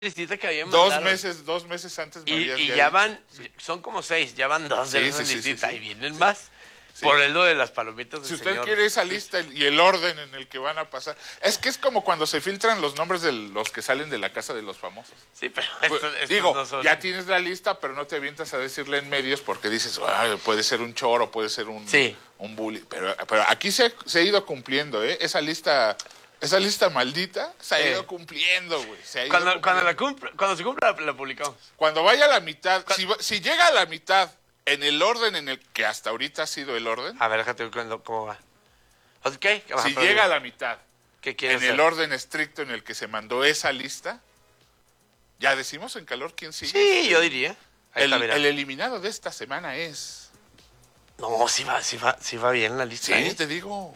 listita que había Dos mandaron. meses antes me habías Y ya ya dicho. van, Sí. son como 6, ya van 2 de Sí, esa sí, sí, listita. sí, sí. Y vienen más. Sí. Por lo de las palomitas del Si usted señor. quiere esa lista y el orden en el que van a pasar. Es que es como cuando se filtran los nombres de los que salen de la casa de los famosos. Sí, pero Pues, estos digo, no son. ya tienes la lista, pero no te avientas a decirle en medios porque dices, "Ay, puede ser un choro, puede ser un bully". Pero aquí se ha ido cumpliendo, ¿eh? Esa lista maldita se ha ido cumpliendo, güey. Cuando se cumpla, la publicamos. Cuando vaya a la mitad, si llega a la mitad en el orden en el que hasta ahorita ha sido el orden, A ver, déjate ver cómo va. Ok, si llega a la mitad ¿qué quieres en el hacer? orden estricto en el que se mandó esa lista, ya decimos en calor quién sigue. Sí, yo diría. Ahí está, mira. El eliminado de esta semana es... No, sí va bien la lista. Sí, te digo.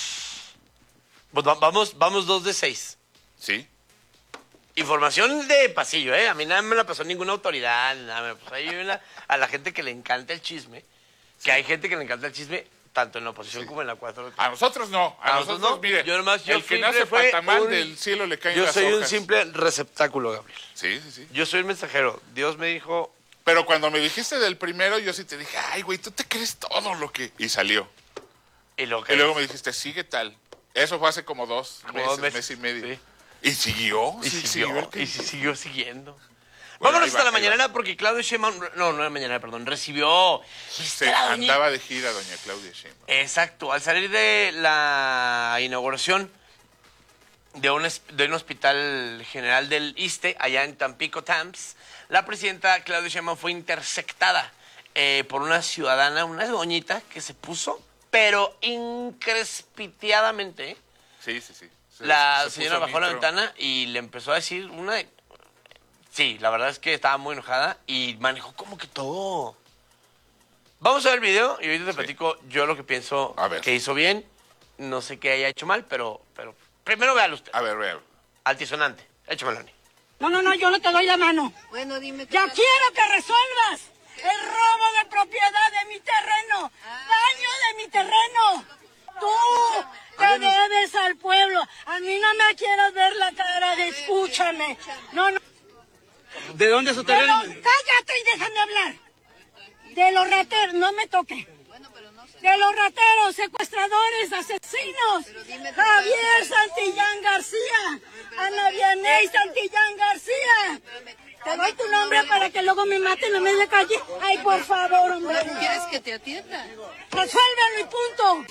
Pues vamos 2 de 6. Sí. Información de pasillo, ¿eh? A mí nada me la pasó ninguna autoridad, nada. Me pasó ahí a la gente que le encanta el chisme. Que hay gente que le encanta el chisme, tanto en la oposición como en la 4. A nosotros no. A nosotros no. Mire, yo el que nace patamal del cielo le caen las hojas. Yo soy un simple receptáculo, Gabriel. Sí. Yo soy el mensajero. Dios me dijo... Pero cuando me dijiste del primero, yo sí te dije, ay, güey, tú te crees todo lo que... Y salió. Y luego me dijiste, sigue tal. Eso fue hace como dos meses, mes y medio. Sí. Y siguió. Y siguió siguiendo. Bueno, Vámonos hasta la mañanera porque Claudio Sheinbaum... No la mañanera, perdón. Recibió... Andaba de gira doña Claudia Sheinbaum. Exacto. Al salir de la inauguración de un hospital general del ISSSTE, allá en Tampico, Tamps, la presidenta Claudia Sheinbaum fue interceptada por una ciudadana, una doñita, que se puso, pero increspiteadamente... Sí. La señora bajó la ventana y le empezó a decir una... Sí, la verdad es que estaba muy enojada y manejó como que todo. Vamos a ver el video y ahorita te platico yo lo que pienso que hizo bien. No sé qué haya hecho mal, pero primero véalo usted. A ver, véalo. Altisonante. Échamelo, Ani. No, yo no te doy la mano. Bueno, dime. Ya quiero que resuelvas el robo de propiedad de mi terreno, daño de mi terreno. Tú te debes al pueblo. A mí no me quieras ver la cara de escúchame. No. ¿De dónde es su terreno? Cállate y déjame hablar. De los rateros, no me toque. De los rateros, secuestradores, asesinos. Javier Santillán García, Ana Vianey Santillán García. Te doy tu nombre para que luego me maten en media calle. Ay, por favor, hombre. ¿Quieres que te atienda? Resuélvelo y punto.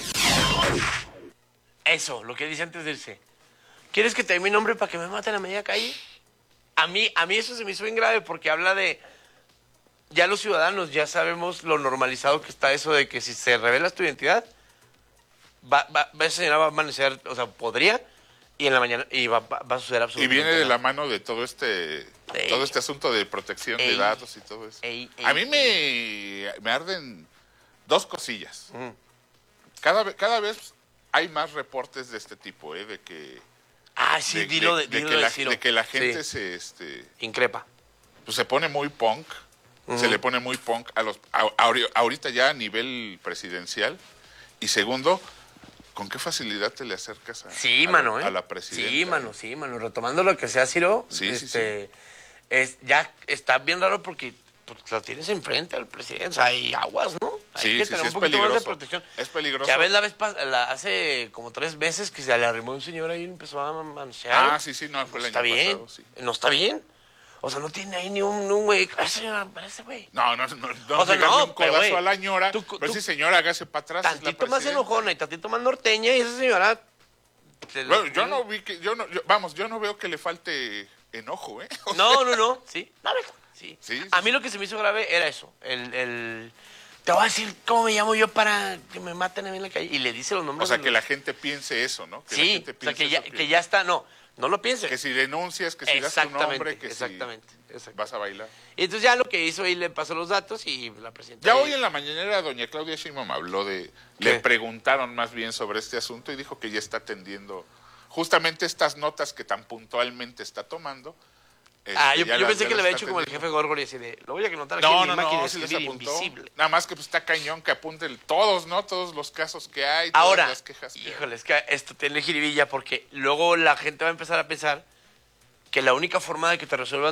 Eso, lo que dice antes de irse. ¿Quieres que te dé mi nombre para que me maten a media calle? A mí eso se me hizo bien grave porque habla de... Ya los ciudadanos ya sabemos lo normalizado que está eso de que si se revela tu identidad, esa señora va a amanecer, o sea, podría, y en la mañana y va a suceder absolutamente Y viene de nada. la mano de todo este asunto de protección de datos y todo eso. A mí me arden dos cosillas. Cada vez hay más reportes de este tipo, de que... Ah, sí, dilo de que la gente se... increpa. Pues se pone muy punk. Se le pone muy punk ahorita ya a nivel presidencial. Y segundo, ¿con qué facilidad te le acercas a la presidenta? Sí, mano. Retomando lo que sea, Ciro, ya está bien raro porque lo tienes enfrente al presidente. O sea, hay aguas, ¿no? Hay que tener un poquito más de protección. Es peligroso. Ya ves hace como 3 meses que se le arrimó un señor ahí y empezó a manosear. Ah, sí, no, fue el año Está bien, pasado, sí. no está bien. O sea, no tiene ahí ni un güey. Ay, señora, parece güey. No, o sea, un codazo a la ñora. Pero sí, señora, hágase para atrás. Tantito más enojona y tantito más norteña y esa señora... Bueno, yo no vi que... yo no veo que le falte enojo, ¿eh? No. Sí. Sí. A mí lo que se me hizo grave era eso. Te voy a decir cómo me llamo yo para que me maten a mí en la calle. Y le dice los nombres. O sea, que la gente piense eso, ¿no? Que la gente piense que ya está... No lo piense. Que si denuncias, que si das tu nombre, que exactamente. vas a bailar. Y entonces ya lo que hizo ahí le pasó los datos y la presidenta... Ya hoy en la mañanera doña Claudia Sheinbaum habló de... Le preguntaron más bien sobre este asunto y dijo que ya está atendiendo justamente estas notas que tan puntualmente está tomando. Yo pensé que le había hecho como el jefe Gorgori, así de, lo voy a anotar aquí en mi máquina de escribir invisible. Nada más que pues está cañón que apunte todos, ¿no? Todos los casos que hay, ahora, todas las quejas que híjole, es que esto tiene jiribilla porque luego la gente va a empezar a pensar que la única forma de que te resuelvan